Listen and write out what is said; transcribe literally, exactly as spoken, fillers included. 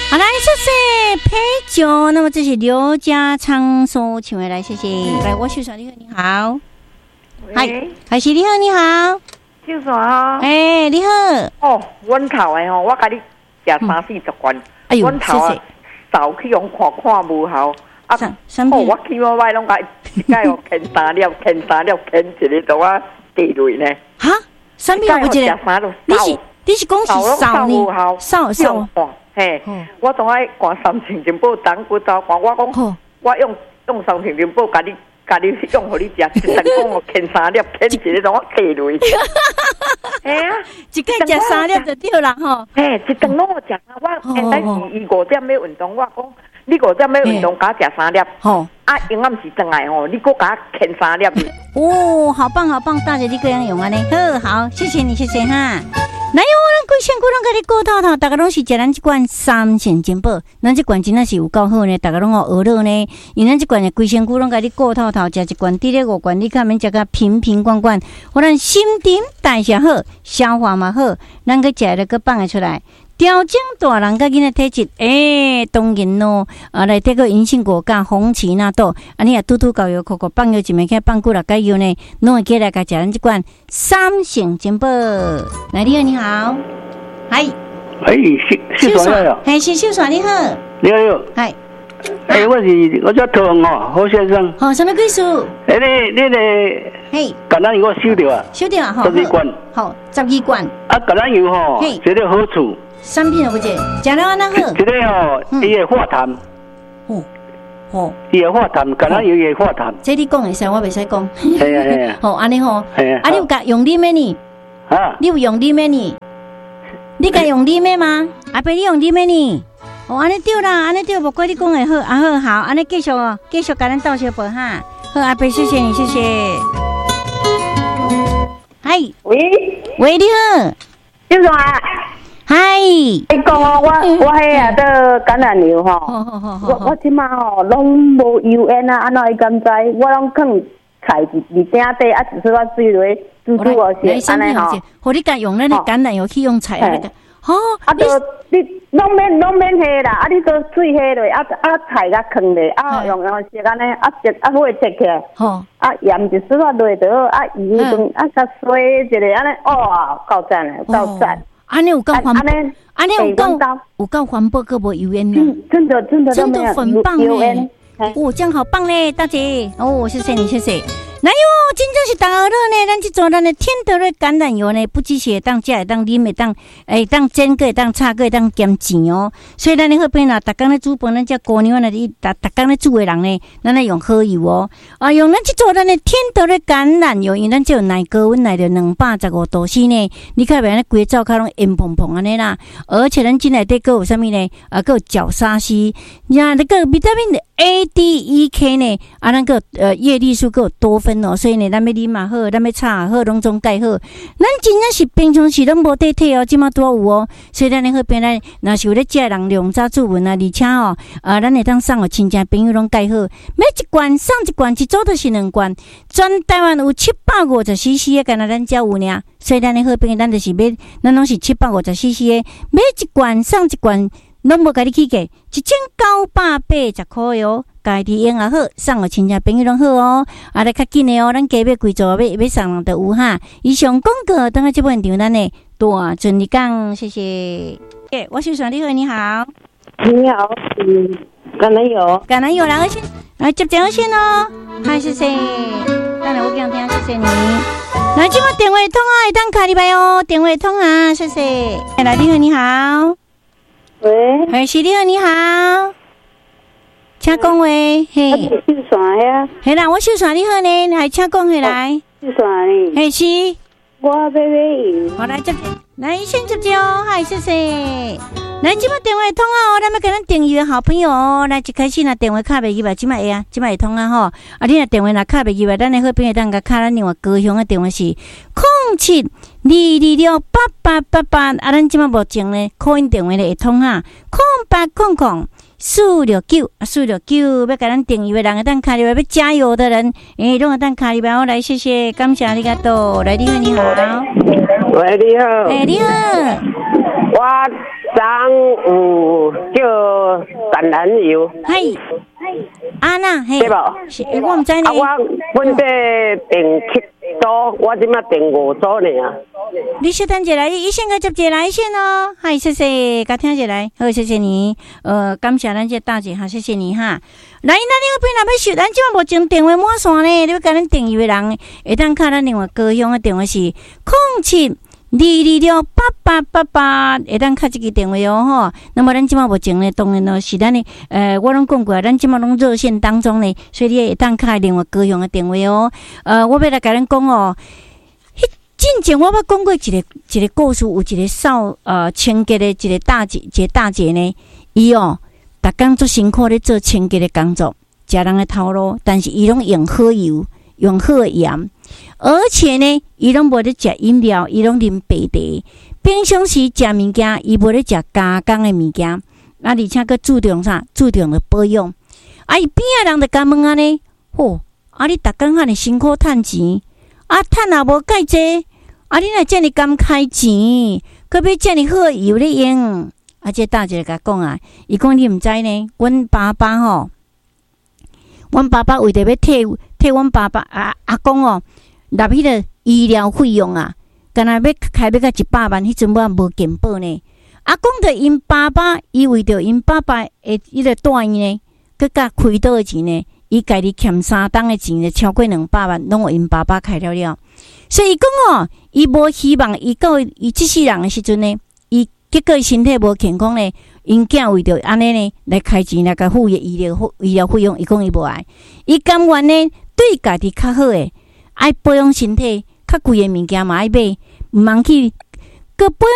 好，来谢谢陪酒。那么这是刘家昌所请回来，谢谢。来，我秀爽，你好，你好。嗨，海是你好，你好。 秀爽啊！ 哎、欸，你好。 哦，阮头的吼，我甲你食三四十罐。 哎呦， 阮头啊，早去用看看无效。啊，哦，我去我买拢甲一盖哦，啃三粒，啃三粒，啃一个都啊地雷呢。 哈？三粒有一个？你是你是讲是少呢？少少。 嘿，我当爱灌三千金宝当骨头灌，我讲我用用三千金宝甲你甲你用互你食，一成讲我啃三粒，啃一个都我地雷。哎呀， 一个食三粒就对啦吼。 嘿，一顿拢我食啊，我现在是伊五点要运动，我讲你五点要运动，甲食三粒。吼，啊，永暗时转来吼，你搁甲啃三粒。 哦，好棒好棒，大姐你这样用啊呢？好好，谢谢你，谢谢哈。哪有咱规身躯拢甲你顾透透，大家拢是食咱这罐三千金宝，咱这罐真的是有够好呢，大家拢好学乐呢。因咱这罐的规身躯拢甲你顾透透，食一罐滴咧五罐，你看免食个瓶瓶罐罐，互咱心情代谢好，消化嘛好，咱个食了个放会出来。调整大人甲囡仔体质，诶、欸，当然咯，啊，来这个银杏果干、红旗那豆，啊，你也嘟嘟搞油、扣扣放油一枚起放久了，该油呢，弄会起来甲食咱这罐三成金宝。来，你好，你好，嗨， 哎，秀秀爽呀， 嘿，是秀爽，你好， 你好， 嗨， 哎，我是我叫陶红哦，侯先生， 好，什么贵数？ 哎，你你个，嘿，橄榄油我收掉啊， 收掉啊， 十二罐， 好，十二罐， 啊，橄榄油吼，这个好处。 产品有不解，食了安那好。 这个哦，伊会化痰。 哦哦， 伊会化痰，橄榄油也会化痰。 这你讲会使，我袂使讲。 系啊系啊。 好，安尼吼。 系啊。 啊，你有甲用你咩呢？啊？你有用你咩呢？你甲用你咩吗？阿伯，你用你咩呢？哦，安尼对啦，安尼对，无怪你讲的好，啊好好，安尼继续哦，继续甲咱倒小杯哈。好，阿伯，谢谢你，谢谢。嗨， 喂喂，你好， 秀爽啊。 嗨， 你讲哦，我我迄下个橄榄油吼，我我即马吼拢无油烟啊，安怎会敢知？我拢放菜伫伫鼎底，啊，只是我水落煮煮哦是安尼吼。 互你甲用咱的橄榄油去用菜啊，吼， 啊，就你拢免拢免下啦，啊，你做水下落，啊啊菜甲放落，啊用用食安尼，啊食啊火切起来，吼，啊盐就丝落落就好，啊鱼顿啊甲水一个安尼，哦，够赞诶，够赞。安尼有够环保，安尼有够有够环保，个无油烟呢？真的真的真的很棒嘞！哦，这样好棒嘞，大姐！哦，谢谢你，谢谢。哪有，真正是大热呢？咱去做咱的天德瑞橄榄油呢，不只是会当食，会当啉，会当会当煎个，会当炒个，会当咸钱哦。所以咱的好朋友，逐工咧煮饭，咱只姑娘呢，逐逐工咧煮的人呢，咱来用好油哦。啊，用咱去做咱的天德瑞橄榄油，因为咱只有奶高温奶的两百十五度 C 呢，你看别人规灶骹拢烟蓬蓬安尼啦。而且咱进来底个有啥物呢？啊，个有角鲨烯，呀，那个维他命的 A、D、E、K 呢？啊，那个呃叶绿素个有多酚。所以呢，咱要啉嘛好，咱要炒好，拢总介好。咱真正是平常时拢无得体哦，即马拄有哦。所以咱咧好边咱若是有咧食人量早煮饭啊，而且哦，啊，咱会当送互亲戚朋友拢介好。每一罐送一罐，一组都是两罐。全台湾有七百五十 C C 的，干那咱才有尔。所以咱咧好边咱就是买，咱拢是七百五十 C C 的，每一罐送一罐。拢无甲你起价，一千九百八十块哟，家己用也好，送互亲戚朋友拢好哦。啊，来较紧的哦，咱加要贵座要要送人都有哈。以上广告，等下这部现场咱的大顺利讲，谢谢。诶，我是爽，你好，你好， 你好，嗯，橄榄油， 橄榄油两个先，来接电话先哦。嗨，谢谢，当然我讲听，谢谢你。来，今晚电话通啊，会当卡里拜哦，电话通啊，谢谢。来，你好，你好。 喂， 海是你好，你好，请讲话，嘿， 秀爽呀， 系啦，我秀爽你好呢，还请讲回来， 秀爽呢， 嘿是， 我要买油， 我来接，来先接接哦，嗨，谢谢，来今麦电话通啊，咱要跟咱订阅的好朋友哦，来一开始若电话卡袂入来，今麦会啊，今麦会通啊吼，啊你若电话若卡袂入来，咱的好朋友当甲卡咱另外高雄的电话是零七二二六八八八八，啊咱今麦目前呢，call in电话咧会通哈，零八空空。四六九四六九，要甲咱订阅的人，当卡里边要加油的人，诶，拢当卡里边我来，谢谢，感谢你个多，来，你好，你好， 喂，你好， 诶，你好， 我上午叫橄榄油。 嘿，啊那嘿， 对无？ 是，我唔知呢。 啊，我本地订七组，我即马订五组呢啊。 你稍等一下来，一线个接接来线哦。嗨，谢谢，甲听一下来，好，谢谢你。呃，感谢咱这大姐哈，谢谢你哈。来，咱另外边若要收，咱即马目前电话满线呢，你要甲咱订阅的人，会当卡咱另外高雄的电话是零七二二六八八八八，会当卡这个电话哦吼。那么咱即马目前呢，当然呢是咱的，呃，我拢讲过，咱即马拢热线当中呢，所以你会当卡另外高雄的电话哦。呃，我要来甲咱讲哦。之前我捌讲过一个一个故事，有一个少呃清洁的一个大姐，一个大姐呢，伊哦，逐工做辛苦咧做清洁的工作，食人的头路，但是伊拢用好油，用好的盐，而且呢，伊拢无咧食饮料，伊拢啉白茶。平常时食物件，伊无咧食加工的物件，啊，而且佮注重啥？注重的保养。啊，伊边仔人就甲问安尼，吼，啊，你逐工遐尼辛苦趁钱，啊，趁也无介济。啊！你若遮尔敢开钱，佮要遮尔好的油咧用，啊！这大姐甲讲啊，伊讲你毋知呢，阮爸爸吼，阮爸爸为着要替替阮爸爸啊阿公哦，纳迄个医疗费用啊，干那要开要到一百万，迄阵我无健保呢。阿公着因爸爸，伊为着因爸爸诶迄个住院呢，佮甲开刀的钱呢，伊家己欠三档的钱就超过两百万，拢有因爸爸开了了。所以讲哦，伊无希望伊到伊即世人的时阵呢，伊结果身体无健康呢，因囝为着安尼呢来开钱来甲付医疗医疗费用，伊讲伊无爱，伊甘愿呢对家己较好诶，爱保养身体，较贵诶物件嘛爱买，毋通去，佮保